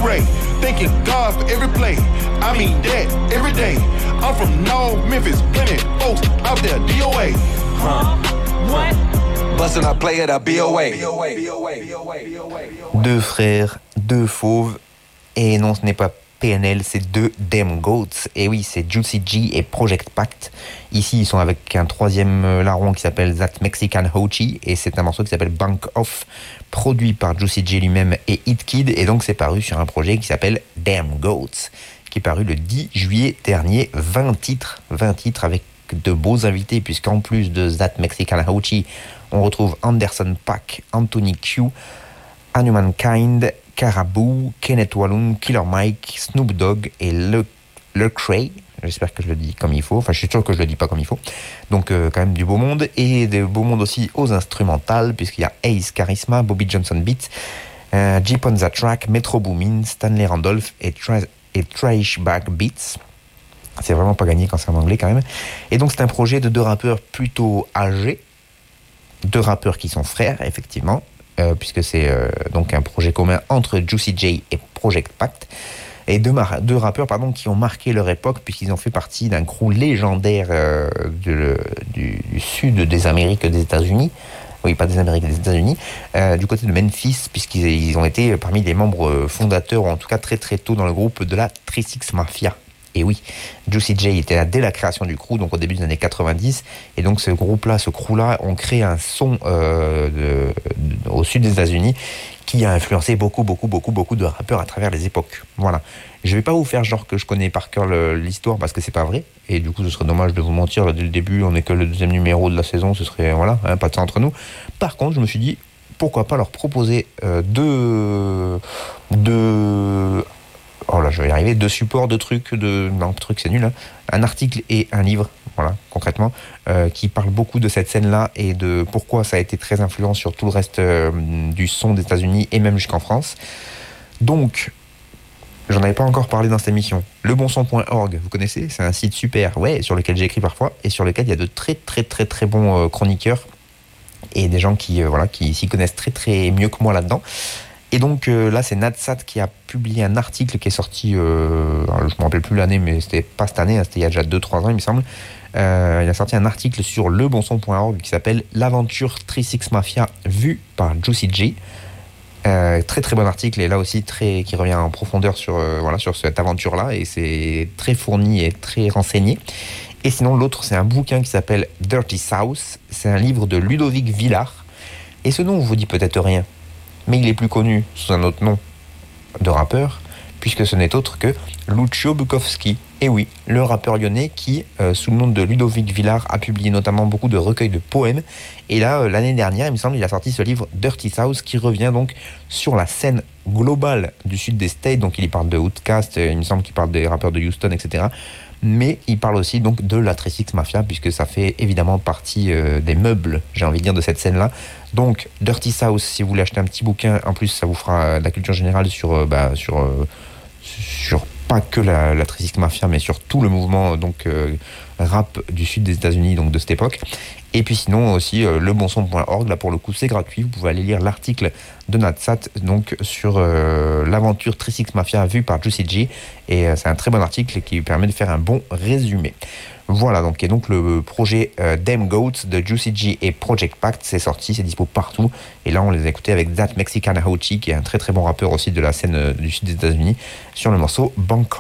Ray. Thanking God for every play. I mean that every day. I'm from North Memphis, plenty folks out there, DOA. What? Bustin' I play it at BOA. Deux frères, deux fauves, et non, ce n'est pas PNL, c'est deux Damn Goats. Et oui, c'est Juicy J et Project Pact. Ici, ils sont avec un troisième larron qui s'appelle That Mexican Hochi, et c'est un morceau qui s'appelle Bank Off, produit par Juicy J lui-même et Hit Kid, et donc c'est paru sur un projet qui s'appelle Damn Goats, qui est paru le 10 juillet dernier. 20 titres avec de beaux invités, puisqu'en plus de That Mexican Hochi, on retrouve Anderson .Paak, Anthony Q, Humankind, Caraboo, Kenneth Walloon, Killer Mike, Snoop Dogg et Lecrae. J'espère que je le dis comme il faut. Enfin, je suis sûr que je le dis pas comme il faut. Donc, quand même du beau monde. Et du beau monde aussi aux instrumentales, puisqu'il y a Ace Charisma, Bobby Johnson Beats, Jeep on the Track, Metro Boomin, Stanley Randolph et Trashback Beats. C'est vraiment pas gagné quand c'est en anglais, quand même. Et donc, c'est un projet de deux rappeurs plutôt âgés. Deux rappeurs qui sont frères, effectivement. Puisque c'est donc un projet commun entre Juicy J et Project Pact, et deux rappeurs qui ont marqué leur époque, puisqu'ils ont fait partie d'un crew légendaire du sud des Amériques des États-Unis. Oui, pas des Amériques des États-Unis, du côté de Memphis, puisqu'ils ont été parmi les membres fondateurs, ou en tout cas très très tôt dans le groupe de la 36 Mafia. Et oui, Juicy J était là dès la création du crew, donc au début des années 90, et donc ce crew-là, ont créé un son au sud des États-Unis qui a influencé beaucoup de rappeurs à travers les époques. Voilà. Je vais pas vous faire genre que je connais par cœur l'histoire, parce que c'est pas vrai, et du coup ce serait dommage de vous mentir là dès le début. On n'est que le deuxième numéro de la saison, ce serait pas de ça entre nous. Par contre, je me suis dit pourquoi pas leur proposer oh là, je vais y arriver. Deux supports, c'est nul, hein. Un article et un livre, voilà, concrètement, qui parlent beaucoup de cette scène-là et de pourquoi ça a été très influent sur tout le reste du son des États-Unis et même jusqu'en France. Donc, j'en avais pas encore parlé dans cette émission. Lebonson.org, vous connaissez ? C'est un site super, sur lequel j'écris parfois et sur lequel il y a de très très très très bons chroniqueurs et des gens qui s'y connaissent très très mieux que moi là-dedans. Et donc là, c'est Nadsat qui a publié un article qui est sorti, je ne me rappelle plus l'année, mais c'était pas cette année, c'était il y a déjà 2-3 ans, il me semble. Il a sorti un article sur lebonson.org qui s'appelle « L'aventure 36 Mafia vue par Juicy J ». Très très bon article, et là aussi qui revient en profondeur sur cette aventure-là, et c'est très fourni et très renseigné. Et sinon, l'autre, c'est un bouquin qui s'appelle « Dirty South ». C'est un livre de Ludovic Villard. Et ce nom vous dit peut-être rien, mais il est plus connu sous un autre nom de rappeur, puisque ce n'est autre que Lucio Bukowski. Et oui, le rappeur lyonnais qui, sous le nom de Ludovic Villard, a publié notamment beaucoup de recueils de poèmes. Et là, l'année dernière, il me semble, il a sorti ce livre Dirty South, qui revient donc sur la scène globale du sud des States. Donc il y parle de Outkast, il me semble qu'il parle des rappeurs de Houston, etc. Mais il parle aussi donc de la 36 Mafia, puisque ça fait évidemment partie des meubles, j'ai envie de dire, de cette scène-là. Donc Dirty South, si vous voulez acheter un petit bouquin, en plus ça vous fera de la culture générale sur pas que la 36 Mafia, mais sur tout le mouvement rap du sud des États-Unis, donc de cette époque. Et puis sinon aussi lebonson.org, là pour le coup c'est gratuit, vous pouvez aller lire l'article de Nadsat donc sur l'aventure 36 Mafia vue par Juicy J, et c'est un très bon article qui permet de faire un bon résumé. Voilà, donc le projet Damn Goats de Juicy J et Project Pact, c'est sorti, c'est dispo partout, et là on les a écoutés avec That Mexican Hochi, qui est un très très bon rappeur aussi de la scène du sud des États-Unis, sur le morceau Bangkok.